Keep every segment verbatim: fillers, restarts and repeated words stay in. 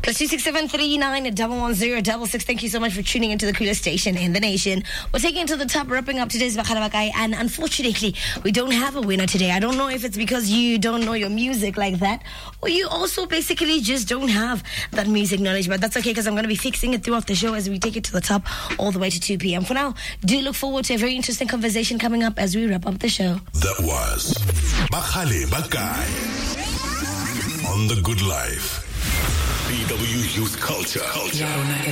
Plus two six seven three nine double one zero double six. Thank you so much for tuning into the coolest station in the nation. We're taking it to the top, wrapping up today's Bakhala Bakai, and unfortunately, we don't have a winner today. I don't know if it's because you don't know your music like that, or you also basically just don't have that music knowledge, but that's okay because I'm going to be fixing it throughout the show as we take it to the top all the way to two p.m. For now, do look forward to a very interesting conversation coming up as we wrap up the show. That was Bakhala Bakai on The Good Life. B W Youth Culture. Culture.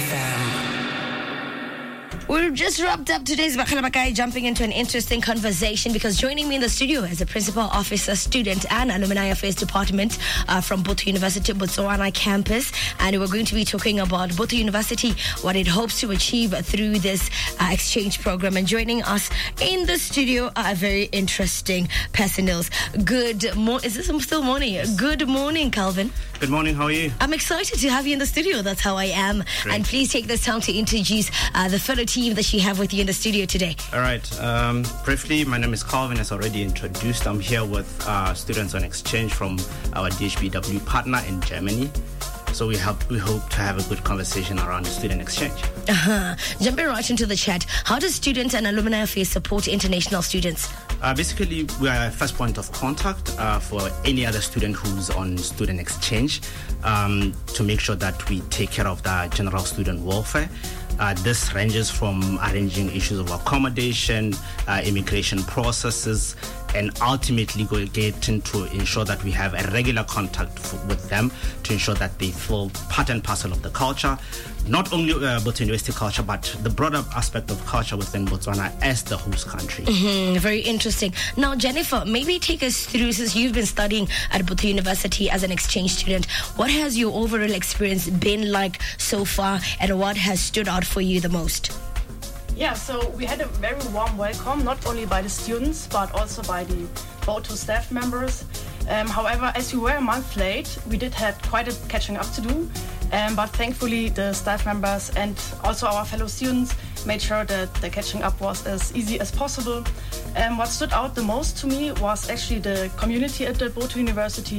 We've just wrapped up today's Bakhala Bakai, jumping into an interesting conversation because joining me in the studio is a principal officer, student and alumni affairs department uh, from Botho University Botswana campus, and we're going to be talking about Botho University, what it hopes to achieve through this uh, exchange program. And joining us in the studio are very interesting personnels. Good morning. Is this still morning? Yes. Good morning, Calvin. Good morning. How are you? I'm excited to have you in the studio. That's how I am. Great. And please take this time to introduce uh, the fellow team that you have with you in the studio today. All right. Um, briefly, my name is Calvin, as already introduced. I'm here with uh, students on exchange from our D H B W partner in Germany. So we have we hope to have a good conversation around the student exchange. Uh-huh. Jumping right into the chat, how does students and alumni affairs support international students? Uh, basically, we are a first point of contact uh, for any other student who's on student exchange um, to make sure that we take care of the general student welfare. Uh, this ranges from arranging issues of accommodation, uh, immigration processes, and ultimately getting to ensure that we have a regular contact f- with them to ensure that they feel part and parcel of the culture, not only uh, Botho University culture, but the broader aspect of culture within Botswana as the host country. Mm-hmm, very interesting. Now, Jennifer, maybe take us through, since you've been studying at Botho University as an exchange student, what has your overall experience been like so far, and what has stood out for you the most? Yeah, so we had a very warm welcome, not only by the students, but also by the Botho staff members. Um, however, as we were a month late, we did have quite a catching up to do. Um, but thankfully, the staff members and also our fellow students made sure that the catching up was as easy as possible. Um, what stood out the most to me was actually the community at the Botho University.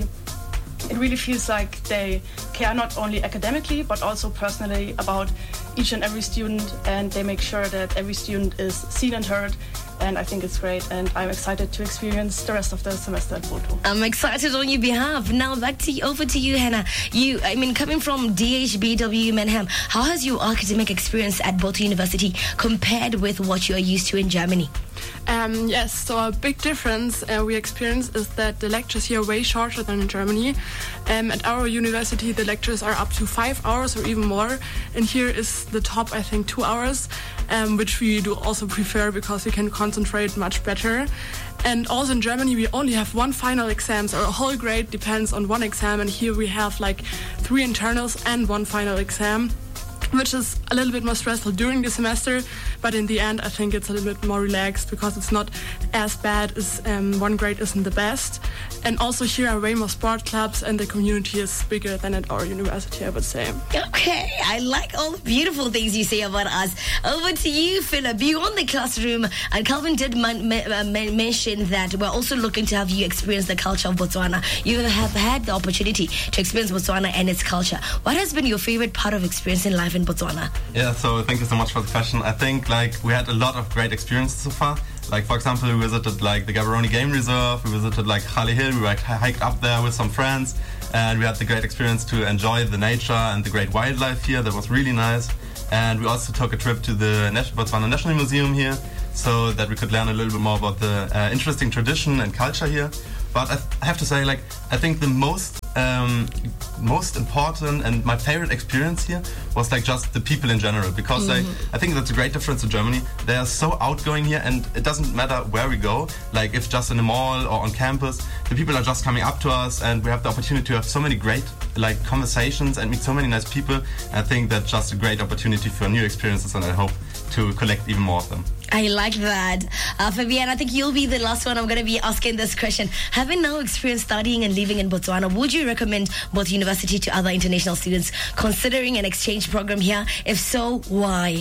It really feels like they care not only academically, but also personally about each and every student, and they make sure that every student is seen and heard. And I think it's great, and I'm excited to experience the rest of the semester at Botho. I'm excited on your behalf. Now back to you, over to you, Hannah. You, I mean, coming from D H B W Mannheim, how has your academic experience at Botho University compared with what you are used to in Germany? Um, yes, so a big difference uh, we experience is that the lectures here are way shorter than in Germany. Um, at our university, the lectures are up to five hours or even more, and here is the top, I think, two hours, um, which we do also prefer because we can concentrate much better. And also in Germany, we only have one final exam, so our whole grade depends on one exam, and here we have like three internals and one final exam, which is a little bit more stressful during the semester, but in the end I think it's a little bit more relaxed because it's not as bad as um, one grade isn't the best. And also here are way more sport clubs, and the community is bigger than at our university, I would say. Okay, I like all the beautiful things you say about us. Over to you, Philip. Beyond the classroom, and Calvin did man, uh, mention that we're also looking to have you experience the culture of Botswana. You have had the opportunity to experience Botswana and its culture. What has been your favorite part of experience in life in Botswana? Yeah, so thank you so much for the question. I think like we had a lot of great experiences so far. Like, for example, we visited like the Gaborone Game Reserve, we visited like Khale Hill, we like hiked up there with some friends, and we had the great experience to enjoy the nature and the great wildlife here. That was really nice. And we also took a trip to the Botswana National Museum here, so that we could learn a little bit more about the uh, interesting tradition and culture here. But I, th- I have to say, like, I think the most um, most important and my favorite experience here was like just the people in general, because mm-hmm. like I think that's a great difference in Germany. They are so outgoing here, and it doesn't matter where we go, like if just in a mall or on campus, the people are just coming up to us, and we have the opportunity to have so many great like conversations and meet so many nice people. I think that's just a great opportunity for new experiences, and I hope to collect even more of them. I like that. Uh, Fabienne, I think you'll be the last one I'm going to be asking this question. Having no experience studying and living in Botswana, would you recommend Botho University to other international students considering an exchange program here? If so, why?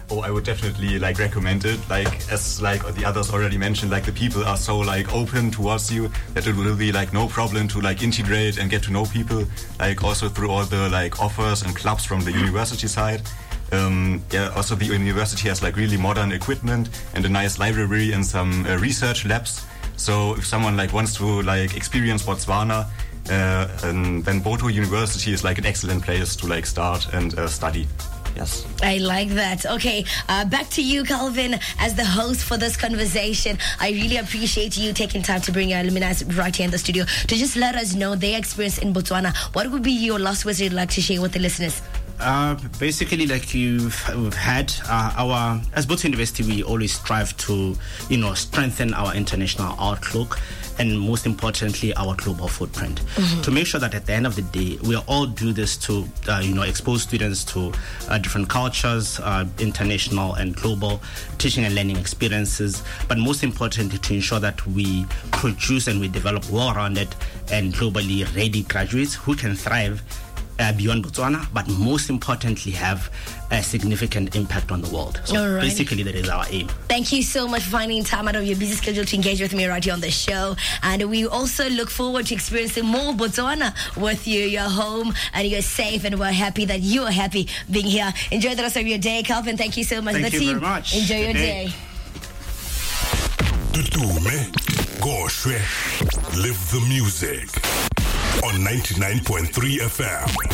oh, I would definitely like recommend it. Like as like the others already mentioned, like the people are so like open towards you that it will be like no problem to like integrate and get to know people. Like also through all the like offers and clubs from the university side. Um, yeah, also the university has like really modern equipment and a nice library and some uh, research labs. So if someone like wants to like experience Botswana, uh, and then Boto University is like an excellent place to like start and uh, study. Yes. I like that. Okay, uh, back to you, Calvin, as the host for this conversation. I really appreciate you taking time to bring your alumni right here in the studio to just let us know their experience in Botswana. What would be your last words you'd like to share with the listeners? Uh, basically, like you've we've had uh, our as Boto University, we always strive to, you know, strengthen our international outlook and most importantly our global footprint. Mm-hmm. To make sure that at the end of the day, we all do this to, uh, you know, expose students to uh, different cultures, uh, international and global teaching and learning experiences. But most importantly, to ensure that we produce and we develop well-rounded and globally ready graduates who can thrive Uh, beyond Botswana, but most importantly have a significant impact on the world. So Alrighty. Basically that is our aim. Thank you so much for finding time out of your busy schedule to engage with me right here on the show. And we also look forward to experiencing more Botswana with you. You're home and you're safe, and we're happy that you are happy being here. Enjoy the rest of your day. Calvin, thank you so much. Thank the you team, very much. enjoy your Good day. day. Tutume, Goshwe, live the music on ninety-nine point three F M.